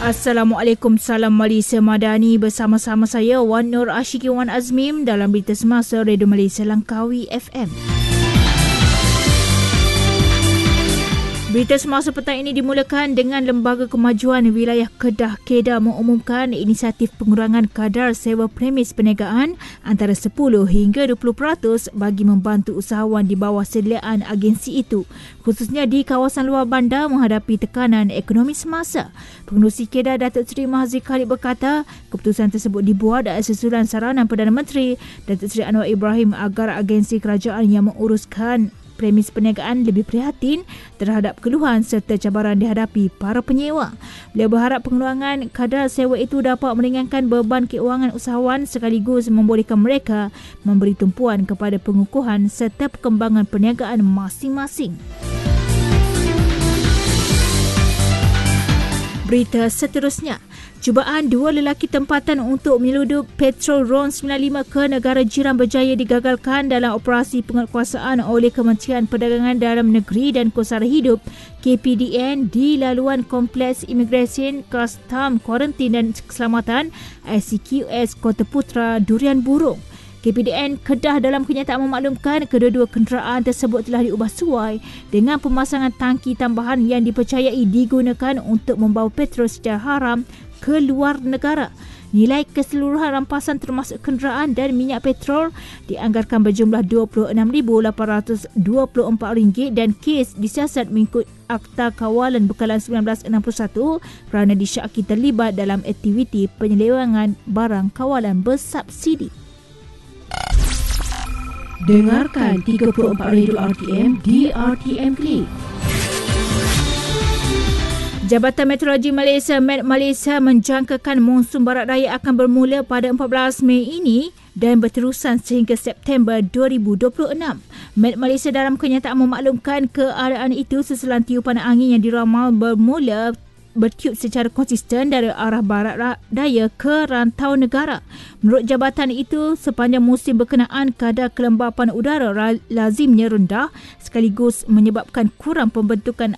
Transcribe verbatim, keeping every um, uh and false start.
Assalamualaikum, salam Malaysia Madani, bersama-sama saya Wan Nur Ashiki Wan Azmim dalam Berita Semasa Radio Malaysia Langkawi F M. Berita semasa petang ini dimulakan dengan Lembaga Kemajuan Wilayah Kedah Kedah mengumumkan inisiatif pengurangan kadar sewa premis perniagaan antara sepuluh hingga dua puluh peratus bagi membantu usahawan di bawah sediaan agensi itu, khususnya di kawasan luar bandar menghadapi tekanan ekonomi semasa. Pengerusi Kedah Datuk Seri Mahathir Khalid berkata, keputusan tersebut dibuat atas susulan saranan Perdana Menteri Datuk Seri Anwar Ibrahim agar agensi kerajaan yang menguruskan premis perniagaan lebih prihatin terhadap keluhan serta cabaran dihadapi para penyewa. Beliau berharap pengurangan kadar sewa itu dapat meringankan beban keuangan usahawan sekaligus membolehkan mereka memberi tumpuan kepada pengukuhan serta perkembangan perniagaan masing-masing. Berita seterusnya, cubaan dua lelaki tempatan untuk menyeludup petrol RON sembilan puluh lima ke negara jiran berjaya digagalkan dalam operasi penguatkuasaan oleh Kementerian Perdagangan Dalam Negeri dan Kos Sara Hidup K P D N di laluan Kompleks Imigresen, Kastam, Kuarantin dan Keselamatan S C Q S Kota Putra, Durian Burung. K P D N Kedah dalam kenyataan memaklumkan kedua-dua kenderaan tersebut telah diubah suai dengan pemasangan tangki tambahan yang dipercayai digunakan untuk membawa petrol secara haram ke luar negara. Nilai keseluruhan rampasan termasuk kenderaan dan minyak petrol dianggarkan berjumlah dua puluh enam ribu lapan ratus dua puluh empat ringgit dan kes disiasat mengikut Akta Kawalan Bekalan seribu sembilan ratus enam puluh satu kerana disyaki terlibat dalam aktiviti penyelewengan barang kawalan bersubsidi. Dengarkan tiga puluh empat Radio R T M di R T M Click. Jabatan Meteorologi Malaysia Met Malaysia menjangkakan monsun barat daya akan bermula pada empat belas Mei ini dan berterusan sehingga September dua ribu dua puluh enam. Met Malaysia dalam kenyataan memaklumkan keadaan itu susulan tiupan angin yang diramal bermula bertiup secara konsisten dari arah barat daya ke rantau negara. Menurut jabatan itu, sepanjang musim berkenaan kadar kelembapan udara lazimnya rendah sekaligus menyebabkan kurang pembentukan